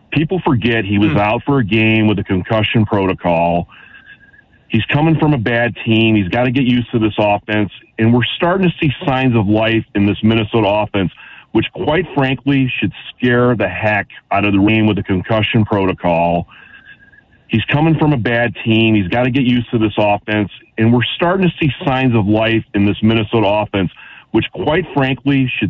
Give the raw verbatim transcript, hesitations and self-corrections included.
People forget he was Mm. out for a game with a concussion protocol. He's coming from a bad team. He's got to get used to this offense. And we're starting to see signs of life in this Minnesota offense, which quite frankly should scare the heck out of the game with a concussion protocol. He's coming from a bad team. He's got to get used to this offense. And we're starting to see signs of life in this Minnesota offense, which quite frankly should